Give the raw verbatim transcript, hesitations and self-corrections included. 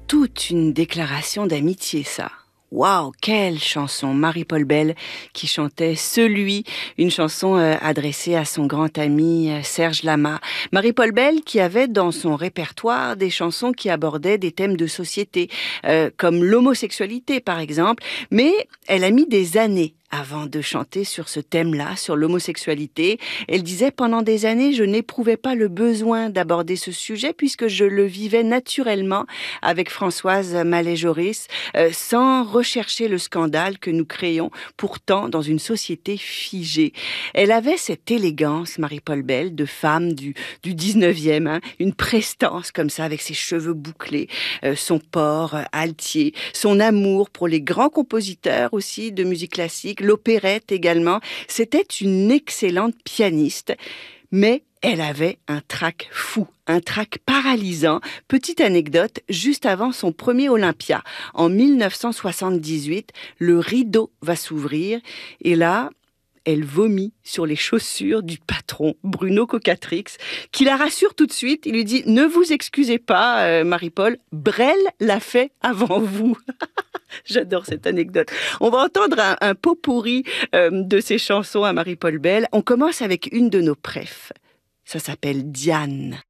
toute une déclaration d'amitié, ça. Waouh, quelle chanson! Marie-Paul Bell qui chantait Celui, une chanson euh, adressée à son grand ami euh, Serge Lama. Marie-Paul Bell qui avait dans son répertoire des chansons qui abordaient des thèmes de société, euh, comme l'homosexualité par exemple, mais elle a mis des années avant de chanter sur ce thème-là, sur l'homosexualité. Elle disait, pendant des années, je n'éprouvais pas le besoin d'aborder ce sujet puisque je le vivais naturellement avec Françoise Mallet-Joris, euh, sans rechercher le scandale que nous créons pourtant dans une société figée. Elle avait cette élégance, Marie-Paul Bell, de femme du, du dix-neuvième, hein, une prestance comme ça, avec ses cheveux bouclés, euh, son port euh, altier, son amour pour les grands compositeurs aussi de musique classique, l'opérette également. C'était une excellente pianiste, mais elle avait un trac fou, un trac paralysant. Petite anecdote, juste avant son premier Olympia, en mille neuf cent soixante-dix-huit, le rideau va s'ouvrir et là, elle vomit sur les chaussures du patron, Bruno Cocatrix, qui la rassure tout de suite. Il lui dit « Ne vous excusez pas, euh, Marie-Paul, Brel l'a fait avant vous. » J'adore cette anecdote. On va entendre un, un pot pourri euh, de ses chansons à Marie-Paul Bell. On commence avec une de nos préfs. Ça s'appelle Diane.